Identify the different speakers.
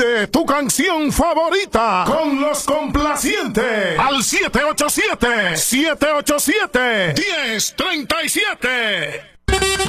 Speaker 1: Pide tu canción favorita con Los Complacientes al 787-787-1037.